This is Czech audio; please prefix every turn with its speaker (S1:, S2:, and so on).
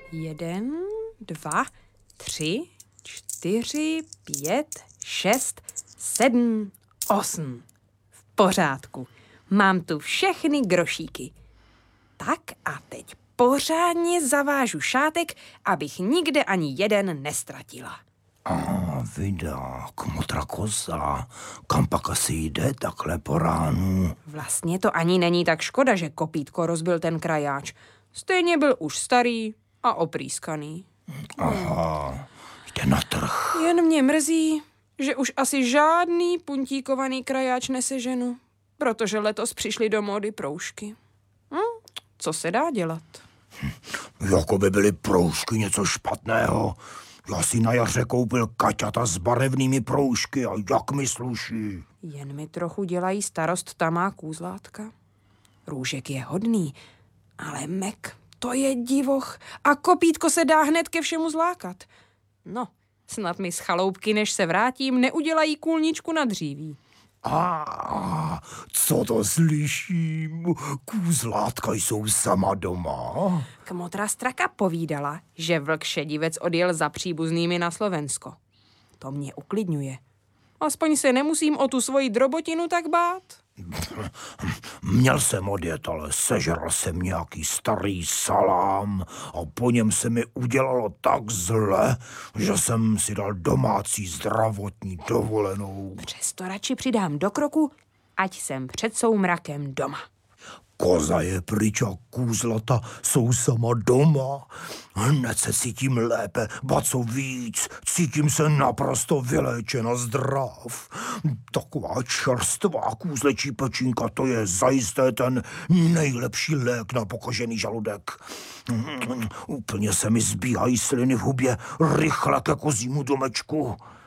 S1: 1, 2, 3, 4, 5, 6, 7, 8. V pořádku. Mám tu všechny grošíky. Tak a teď pořádně zavážu šátek, abych nikde ani jeden nestratila.
S2: Vydá, kmotra koza, kam pak asi jde takhle po ránu?
S1: Vlastně to ani není tak škoda, že Kopítko rozbil ten krajáč. Stejně byl už starý a oprýskaný.
S2: Aha, jde na trh.
S1: Jen mě mrzí, že už asi žádný puntíkovaný krajáč neseženu, protože letos přišly do módy proužky. Co se dá dělat?
S2: Jako by byly proužky něco špatného. Já si na jaře koupil kaťata s barevnými proužky a jak mi sluší.
S1: Jen mi trochu dělají starost ta má kůzlátka. Růžek je hodný, ale Mek, to je divoch a Kopítko se dá hned ke všemu zlákat. No, snad mi z chaloupky, než se vrátím, neudělají kůlničku na dříví.
S2: Co to slyším? Kůzlátka jsou sama doma.
S1: Kmotra Straka povídala, že vlk šedivec odjel za příbuznými na Slovensko. To mě uklidňuje. Aspoň se nemusím o tu svoji drobotinu tak bát.
S2: Měl jsem odjet, ale sežral jsem nějaký starý salám a po něm se mi udělalo tak zle, že jsem si dal domácí zdravotní dovolenou.
S1: Přesto radši přidám do kroku, ať jsem před soumrakem doma.
S2: Koza je pryč a kůzlata jsou sama doma. Hned se cítím lépe, ba co víc, cítím se naprosto vyléčen a zdrav. Taková čerstvá kůzlečí pečínka, to je zajisté ten nejlepší lék na pokažený žaludek. Úplně se mi zbíhají sliny v hubě, rychle ke kozímu domečku.